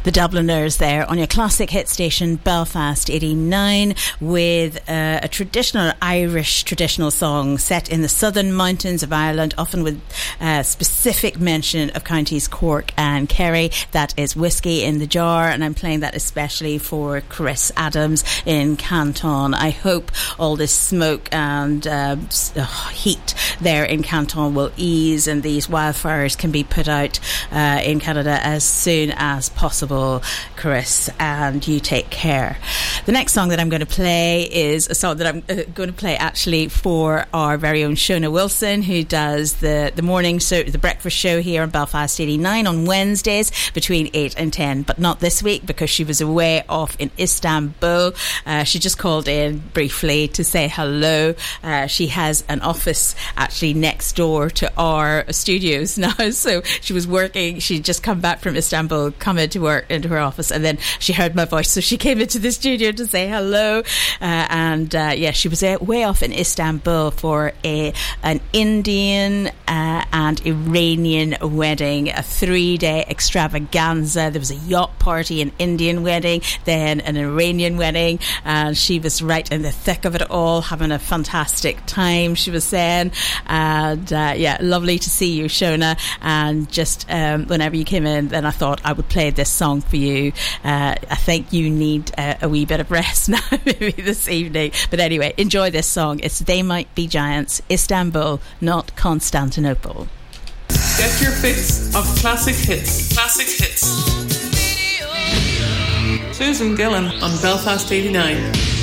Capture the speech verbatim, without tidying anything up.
The Dubliners there on your classic hit station Belfast eighty-nine with uh, a traditional Irish traditional song set in the southern mountains of Ireland, often with uh, specific mention of counties Cork and Kerry. That is Whiskey in the Jar, and I'm playing that especially for Chris Adams in Canton. I hope all this smoke and uh, heat there in Canton will ease and these wildfires can be put out uh, in Canada as soon as possible. Chris, and you take care. The next song that I'm going to play is a song that I'm uh, going to play actually for our very own Shona Wilson, who does the, the morning show, the breakfast show here on Belfast eighty-nine on Wednesdays between eight and ten, but not this week because she was away off in Istanbul. Uh, she just called in briefly to say hello. Uh, she has an office actually next door to our studios now, so she was working, she'd just come back from Istanbul, come into work into her office, and then she heard my voice, so she came into the studio to say hello. Uh, and uh, yeah, she was uh, way off in Istanbul for a an Indian uh, and Iranian wedding, a three-day extravaganza. There was a yacht party, an Indian wedding, then an Iranian wedding, and she was right in the thick of it all, having a fantastic time, she was saying. And uh, yeah, lovely to see you, Shona. And just um, whenever you came in, then I thought I would play this song for you. uh, I think you need uh, a wee bit of rest now maybe this evening, but anyway, enjoy this song. It's They Might Be Giants, Istanbul, not Constantinople. Get your fix of classic hits. Classic hits. Susan Gillan on Belfast eighty-nine.